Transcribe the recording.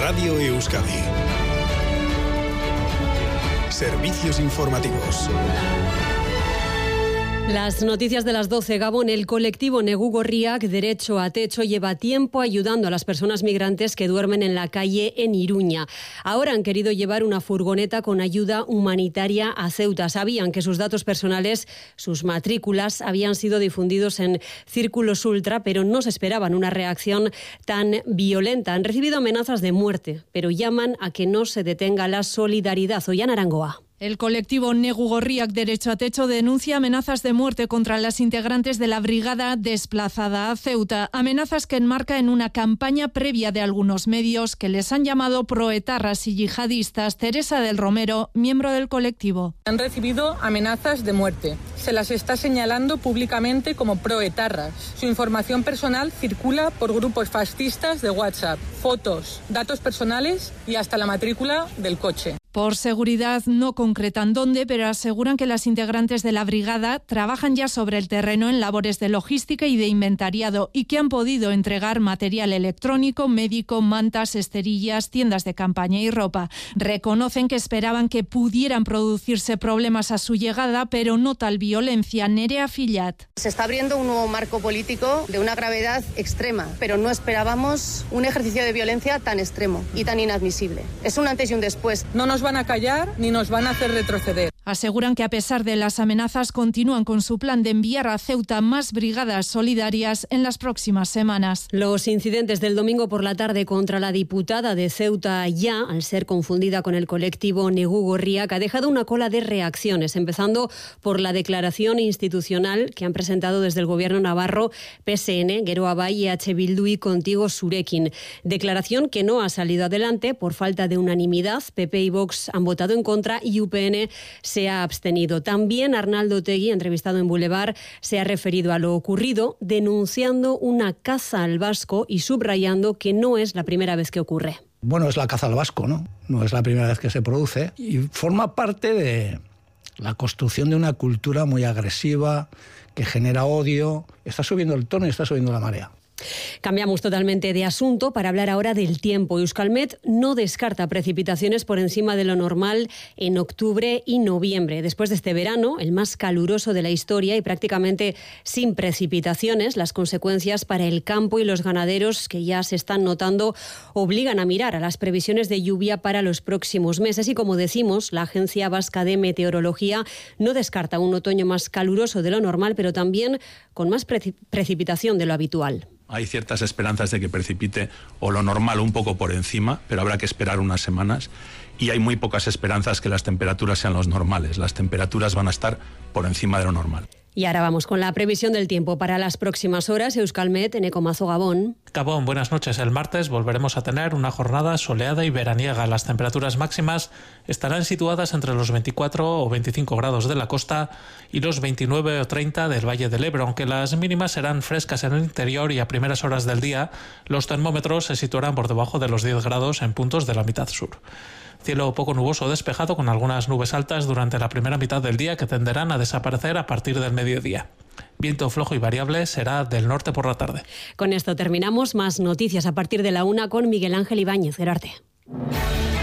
Radio Euskadi. Servicios informativos. Las noticias de las 12. Gabón, el colectivo Negu Gorriak Derecho a Techo lleva tiempo ayudando a las personas migrantes que duermen en la calle en Iruña. Ahora han querido llevar una furgoneta con ayuda humanitaria a Ceuta. Sabían que sus datos personales, sus matrículas, habían sido difundidos en círculos ultra, pero no se esperaban una reacción tan violenta. Han recibido amenazas de muerte, pero llaman a que no se detenga la solidaridad. Ollana Arangoa. El colectivo Negu Gorriak Derecho a Techo denuncia amenazas de muerte contra las integrantes de la brigada desplazada a Ceuta. Amenazas que enmarca en una campaña previa de algunos medios que les han llamado proetarras y yihadistas. Teresa del Romero, miembro del colectivo. Han recibido amenazas de muerte. Se las está señalando públicamente como proetarras. Su información personal circula por grupos fascistas de WhatsApp. Fotos, datos personales y hasta la matrícula del coche. Por seguridad no concretan dónde, pero aseguran que las integrantes de la brigada trabajan ya sobre el terreno en labores de logística y de inventariado y que han podido entregar material electrónico, médico, mantas, esterillas, tiendas de campaña y ropa. Reconocen que esperaban que pudieran producirse problemas a su llegada, pero no tal violencia. Nerea Fillat. Se está abriendo un nuevo marco político de una gravedad extrema, pero no esperábamos un ejercicio de violencia tan extremo y tan inadmisible. Es un antes y un después. No nos van a callar ni nos van a hacer retroceder. Aseguran que a pesar de las amenazas continúan con su plan de enviar a Ceuta más brigadas solidarias en las próximas semanas. Los incidentes del domingo por la tarde contra la diputada de Ceuta Ya, al ser confundida con el colectivo Negu Gorriak, ha dejado una cola de reacciones, empezando por la declaración institucional que han presentado desde el gobierno navarro PSN, Geroa Bai, EH Bildu y Contigo Zurekin. Declaración que no ha salido adelante por falta de unanimidad. PP y Vox han votado en contra y UPN se ha abstenido. También Arnaldo Otegi, entrevistado en Boulevard, se ha referido a lo ocurrido, denunciando una caza al vasco y subrayando que no es la primera vez que ocurre. Bueno, es la caza al vasco, ¿no? No es la primera vez que se produce y forma parte de la construcción de una cultura muy agresiva que genera odio. Está subiendo el tono y está subiendo la marea. Cambiamos totalmente de asunto para hablar ahora del tiempo. Euskalmet no descarta precipitaciones por encima de lo normal en octubre y noviembre. Después de este verano, el más caluroso de la historia y prácticamente sin precipitaciones, las consecuencias para el campo y los ganaderos que ya se están notando obligan a mirar a las previsiones de lluvia para los próximos meses. Y como decimos, la Agencia Vasca de Meteorología no descarta un otoño más caluroso de lo normal, pero también con más precipitación de lo habitual. Hay ciertas esperanzas de que precipite o lo normal un poco por encima, pero habrá que esperar unas semanas. Y hay muy pocas esperanzas que las temperaturas sean los normales. Las temperaturas van a estar por encima de lo normal. Y ahora vamos con la previsión del tiempo para las próximas horas. Euskalmet, Enecomazo, Gabón. Gabón, buenas noches. El martes volveremos a tener una jornada soleada y veraniega. Las temperaturas máximas estarán situadas entre los 24 o 25 grados de la costa y los 29 o 30 del Valle del Ebro, aunque las mínimas serán frescas en el interior y a primeras horas del día los termómetros se situarán por debajo de los 10 grados en puntos de la mitad sur. Cielo poco nuboso despejado con algunas nubes altas durante la primera mitad del día que tenderán a desaparecer a partir del mediodía. Viento flojo y variable será del norte por la tarde. Con esto terminamos. Más noticias a partir de la 1 con Miguel Ángel Ibáñez. Gerarte.